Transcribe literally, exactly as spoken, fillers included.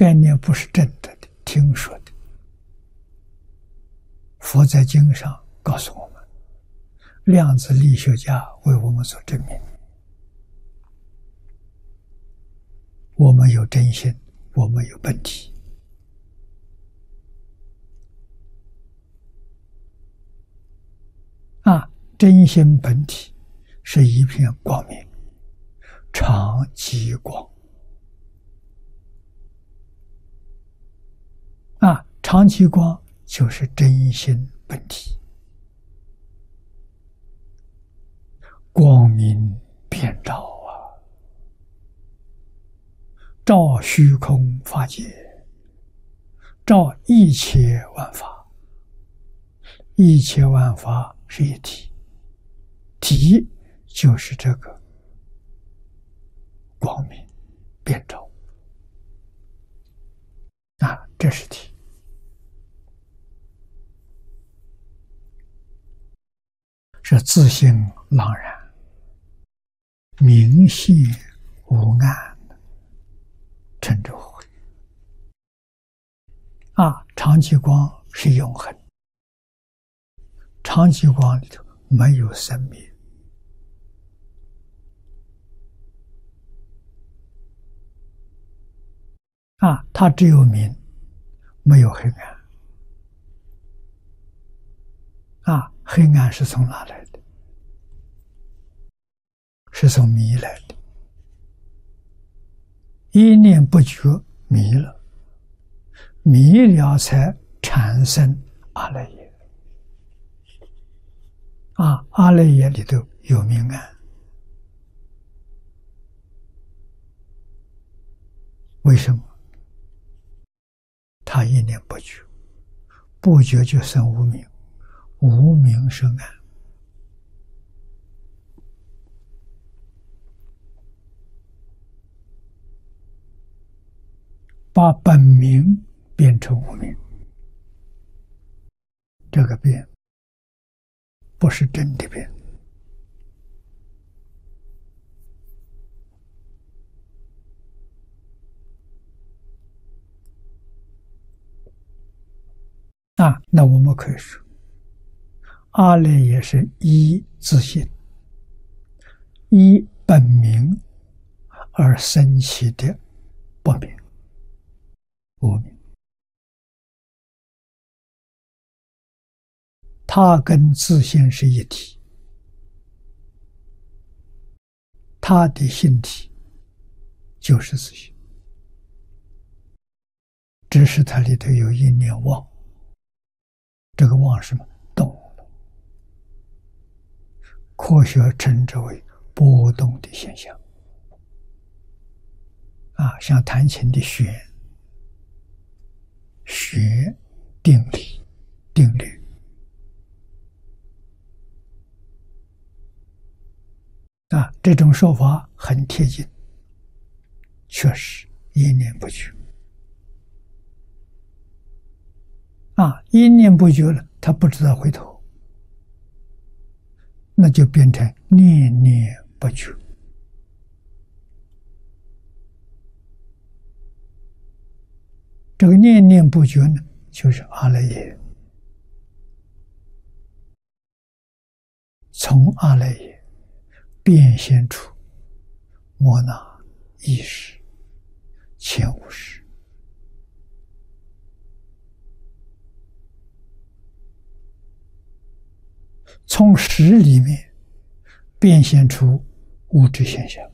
概念不是真的的，听说的。佛在经上告诉我们，量子力学家为我们所证明，我们有真心，我们有本体。啊，真心本体是一片光明，常极光。啊，常极光就是真心本体，光明遍照啊，照虚空法界，照一切万法，一切万法是一体，体就是这个光明遍照啊，这是体。是自性朗然，明现无暗，称之慧。啊，常寂光是永恒，常寂光里头没有生灭。啊，它只有明，没有黑暗。啊，黑暗是从哪来的？是从迷来的。一念不觉迷了，迷了才产生阿赖耶。啊，阿赖耶里头有明暗。为什么？他一念不觉，不觉就生无明，无明生暗。把本名变成无名，这个变不是真的变。啊，那我们可以说，阿赖耶是依自性，依本名而生起的不明。无明，它跟自性是一体，它的性体就是自性，只是它里头有一念妄，这个妄是什么？动了，科学称之为波动的现象。啊，像弹琴的弦。学定理、定律啊，这种说法很贴近，确实一念不觉啊，一念不觉了，他不知道回头，那就变成念念不觉。这个念念不觉呢，就是阿赖耶。从阿赖耶变现出摩那意识、前五识，从识里面变现出物质现象。